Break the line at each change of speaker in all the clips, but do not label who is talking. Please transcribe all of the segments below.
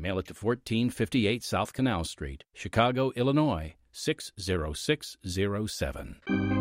mail it to 1458 South Canal Street, Chicago, Illinois, 60607.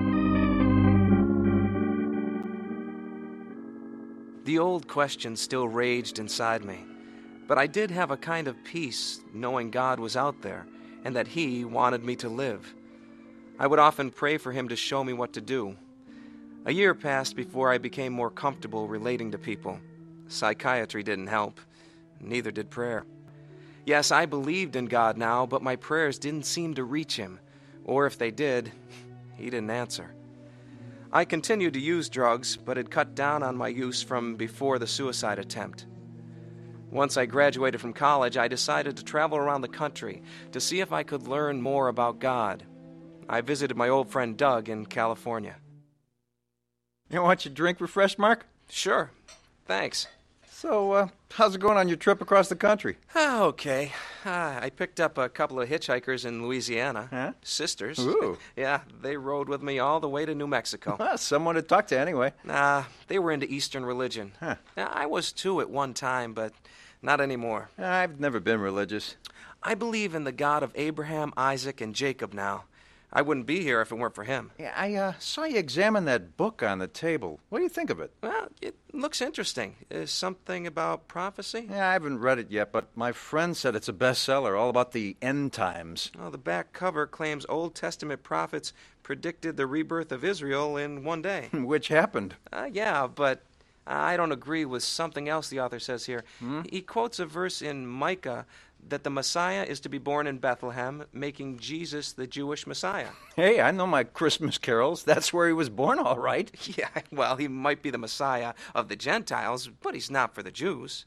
The old question still raged inside me, but I did have a kind of peace knowing God was out there and that He wanted me to live. I would often pray for Him to show me what to do. A year passed before I became more comfortable relating to people. Psychiatry didn't help. Neither did prayer. Yes, I believed in God now, but my prayers didn't seem to reach Him. Or if they did, He didn't answer. I continued to use drugs, but had cut down on my use from before the suicide attempt. Once I graduated from college, I decided to travel around the country to see if I could learn more about God. I visited my old friend Doug in California.
You want your drink refreshed, Mark?
Sure. Thanks.
So, how's it going on your trip across the country?
Okay. I picked up a couple of hitchhikers in Louisiana.
Huh?
Sisters.
Ooh.
Yeah, they rode with me all the way to New Mexico.
Well, someone to talk to anyway.
They were into Eastern religion.
Huh.
I was too at one time, but not anymore.
I've never been religious.
I believe in the God of Abraham, Isaac, and Jacob now. I wouldn't be here if it weren't for him.
Yeah, I saw you examine that book on the table. What do you think of it?
Well, it looks interesting. Is something about prophecy?
Yeah, I haven't read it yet, but my friend said it's a bestseller, all about the end times.
Oh, the back cover claims Old Testament prophets predicted the rebirth of Israel in one day.
Which happened.
Yeah, but I don't agree with something else the author says here. He quotes a verse in Micah that the Messiah is to be born in Bethlehem, making Jesus the Jewish Messiah.
Hey, I know my Christmas carols. That's where he was born, all right.
Yeah, well, he might be the Messiah of the Gentiles, but he's not for the Jews.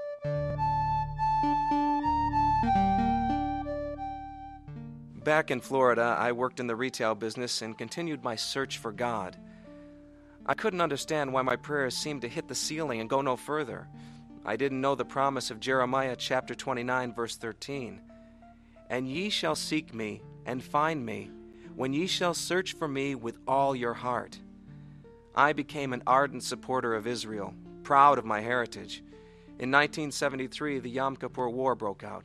Back in Florida, I worked in the retail business and continued my search for God. I couldn't understand why my prayers seemed to hit the ceiling and go no further. I didn't know the promise of Jeremiah chapter 29, verse 13. And ye shall seek me and find me, when ye shall search for me with all your heart. I became an ardent supporter of Israel, proud of my heritage. In 1973, the Yom Kippur War broke out.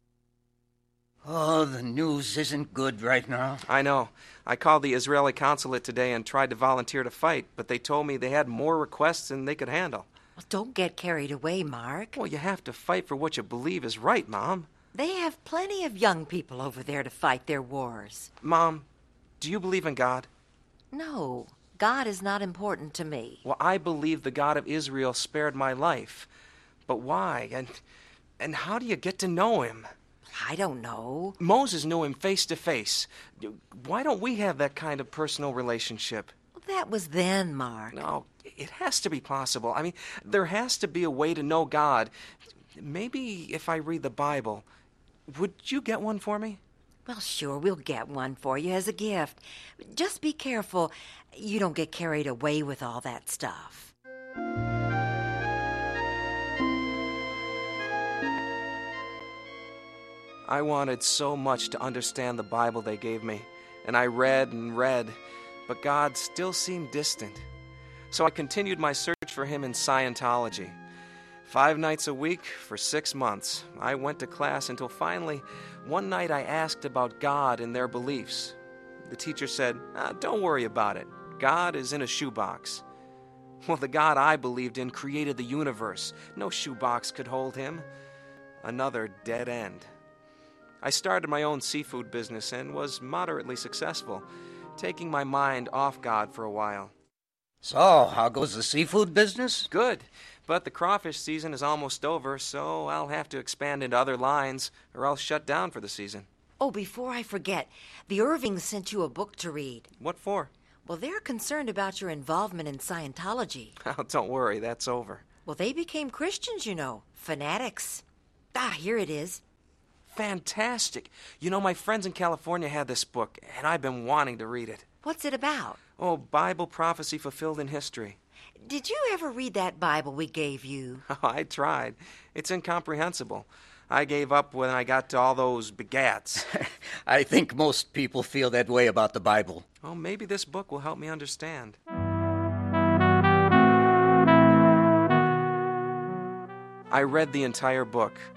Oh, the news isn't good right now.
I know. I called the Israeli consulate today and tried to volunteer to fight, but they told me they had more requests than they could handle.
Well, don't get carried away, Mark.
Well, you have to fight for what you believe is right, Mom.
They have plenty of young people over there to fight their wars.
Mom, do you believe in God?
No, God is not important to me.
Well, I believe the God of Israel spared my life. But why? And how do you get to know him?
I don't know.
Moses knew him face to face. Why don't we have that kind of personal relationship?
That was then, Mark.
No, it has to be possible. I mean, there has to be a way to know God. Maybe if I read the Bible. Would you get one for me?
Well, sure, we'll get one for you as a gift. Just be careful you don't get carried away with all that stuff.
I wanted so much to understand the Bible they gave me, and I read and read, but God still seemed distant. So I continued my search for him in Scientology. 5 nights a week for 6 months, I went to class until finally, one night I asked about God and their beliefs. The teacher said, "Don't worry about it. God is in a shoebox." Well, the God I believed in created the universe. No shoebox could hold him. Another dead end. I started my own seafood business and was moderately successful, taking my mind off God for a while.
So, how goes the seafood business?
Good, but the crawfish season is almost over, so I'll have to expand into other lines or else shut down for the season.
Oh, before I forget, the Irvings sent you a book to read.
What for?
Well, they're concerned about your involvement in Scientology.
Oh, don't worry, that's over.
Well, they became Christians, you know, fanatics. Here it is.
Fantastic. You know, my friends in California had this book, and I've been wanting to read it.
What's it about?
Oh, Bible prophecy fulfilled in history.
Did you ever read that Bible we gave you?
Oh, I tried. It's incomprehensible. I gave up when I got to all those begats.
I think most people feel that way about the Bible.
Oh, maybe this book will help me understand. I read the entire book.